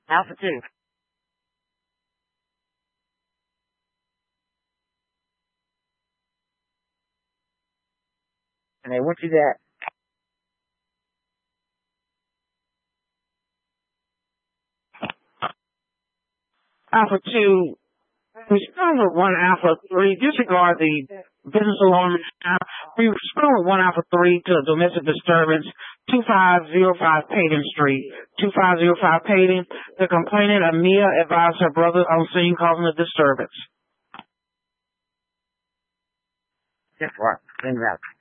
Alpha 2. And they want you that. Alpha 2, respond with 1 Alpha 3. Disregard the business alarm. We respond with 1 Alpha 3 to a domestic disturbance, 2505 Payton Street. 2505 Payton. The complainant, Amia, advised her brother on scene causing a disturbance. That's right.